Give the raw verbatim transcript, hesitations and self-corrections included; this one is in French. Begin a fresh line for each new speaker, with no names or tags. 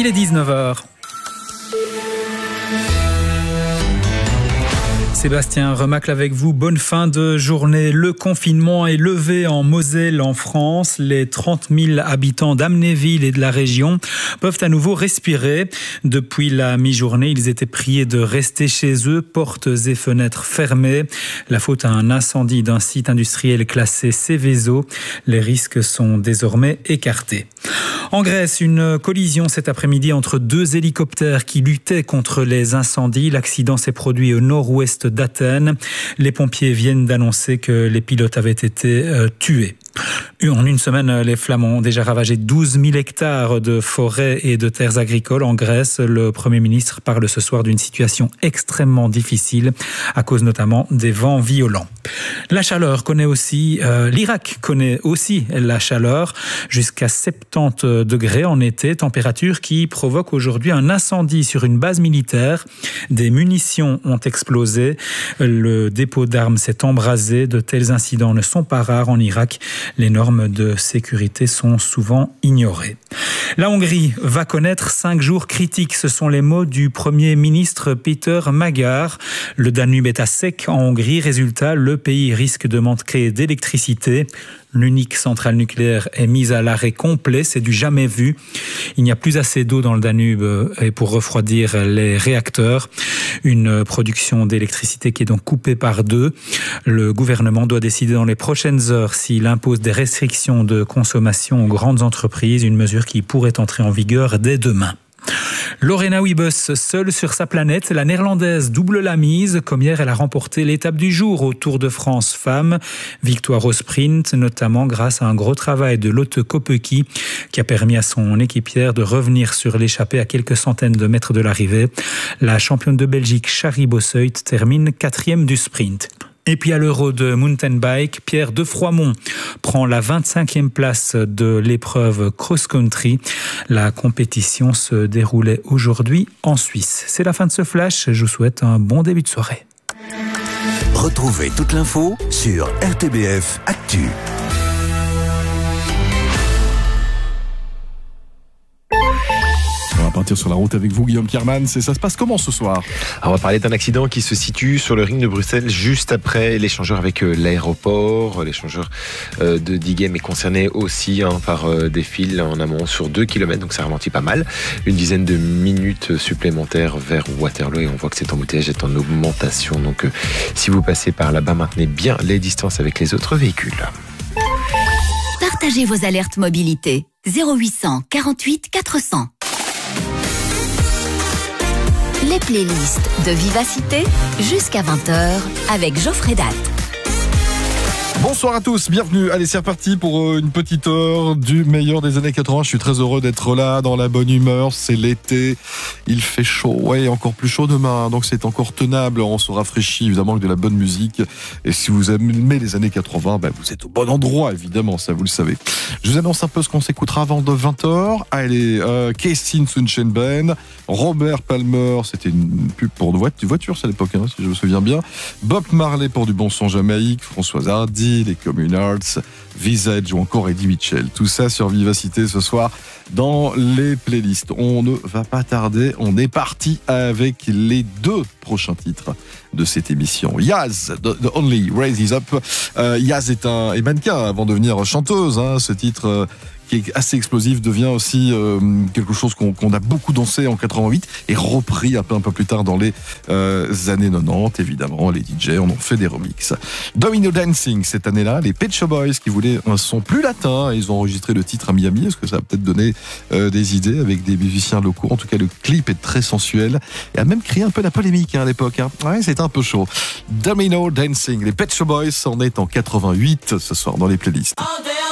Il est dix-neuf heures. Sébastien Remacle avec vous. Bonne fin de journée. Le confinement est levé en Moselle, en France. Les trente mille habitants d'Amnéville et de la région peuvent à nouveau respirer. Depuis la mi-journée, ils étaient priés de rester chez eux, portes et fenêtres fermées. La faute à un incendie d'un site industriel classé Seveso. Les risques sont désormais écartés. En Grèce, une collision cet après-midi entre deux hélicoptères qui luttaient contre les incendies. L'accident s'est produit au nord-ouest d'Athènes. Les pompiers viennent d'annoncer que les pilotes avaient été euh, tués. En une semaine, les flammes ont déjà ravagé douze mille hectares de forêts et de terres agricoles en Grèce. Le Premier ministre parle ce soir d'une situation extrêmement difficile à cause notamment des vents violents. La chaleur connaît aussi, euh, l'Irak connaît aussi la chaleur, jusqu'à soixante-dix degrés en été, température qui provoque aujourd'hui un incendie sur une base militaire. Des munitions ont explosé, le dépôt d'armes s'est embrasé. De tels incidents ne sont pas rares en Irak. Les normes de sécurité sont souvent ignorées. La Hongrie va connaître cinq jours critiques. Ce sont les mots du Premier ministre Peter Magyar. Le Danube est à sec en Hongrie. Résultat, le pays risque de manquer d'électricité. L'unique centrale nucléaire est mise à l'arrêt complet, c'est du jamais vu. Il n'y a plus assez d'eau dans le Danube pour refroidir les réacteurs. Une production d'électricité qui est donc coupée par deux. Le gouvernement doit décider dans les prochaines heures s'il impose des restrictions de consommation aux grandes entreprises, une mesure qui pourrait entrer en vigueur dès demain. Lorena Wiebes, seule sur sa planète, la néerlandaise double la mise. Comme hier, elle a remporté l'étape du jour au Tour de France Femmes. Victoire au sprint, notamment grâce à un gros travail de Lotte Kopecky qui a permis à son équipière de revenir sur l'échappée à quelques centaines de mètres de l'arrivée. La championne de Belgique, Shari Bossuit, termine quatrième du sprint. Et puis à l'Euro de mountain bike, Pierre de Froimont prend la vingt-cinquième place de l'épreuve cross-country. La compétition se déroulait aujourd'hui en Suisse. C'est la fin de ce flash. Je vous souhaite un bon début de soirée.
Retrouvez toute l'info sur R T B F Actu.
On va partir sur la route avec vous, Guillaume Kiermans. Et ça se passe comment ce soir ?
Alors, on va parler d'un accident qui se situe sur le ring de Bruxelles juste après l'échangeur avec l'aéroport. L'échangeur de Diegem est concerné aussi hein, par des fils en amont sur deux kilomètres, donc ça ralentit pas mal. Une dizaine de minutes supplémentaires vers Waterloo et on voit que cet embouteillage est en augmentation. Donc, si vous passez par là-bas, maintenez bien les distances avec les autres véhicules.
Partagez vos alertes mobilité. zéro huit cent quarante-huit quatre cents. Les playlists de Vivacité jusqu'à vingt heures avec Geoffrey Datt.
Bonsoir à tous, bienvenue. Allez, c'est reparti pour une petite heure du meilleur des années quatre-vingts. Je suis très heureux d'être là, dans la bonne humeur. C'est l'été, il fait chaud. Ouais, encore plus chaud demain, donc c'est encore tenable. On se rafraîchit évidemment avec de la bonne musique. Et si vous aimez les années quatre-vingts, ben vous êtes au bon endroit, évidemment, ça vous le savez. Je vous annonce un peu ce qu'on s'écoutera avant de vingt heures. Allez, euh, Keistin Sunshine Band, Robert Palmer, c'était une pub pour une voiture à l'époque, hein, si je me souviens bien. Bob Marley pour du bon son Jamaïque, Françoise Hardy, les Communards, Visage ou encore Eddie Mitchell. Tout ça sur Vivacité ce soir dans les playlists. On ne va pas tarder, on est parti avec les deux prochains titres de cette émission. Yaz, The, the Only Raises Up. Euh, Yaz est un est mannequin avant de devenir chanteuse. Hein, ce titre euh, qui est assez explosif devient aussi euh, quelque chose qu'on, qu'on a beaucoup dansé en quatre-vingt-huit et repris un peu, un peu plus tard dans les euh, années quatre-vingt-dix. Évidemment, les D J en ont fait des remixes. Domino Dancing cette année-là, les Pet Shop Boys qui voulaient un son plus latin, ils ont enregistré le titre à Miami. Est-ce que ça a peut-être donné euh, des idées avec des musiciens locaux? En tout cas, le clip est très sensuel et a même créé un peu la polémique hein, à l'époque. Hein. Ouais, c'était un peu chaud. Domino Dancing, les Pet Shop Boys, on est en quatre-vingt-huit ce soir dans les playlists.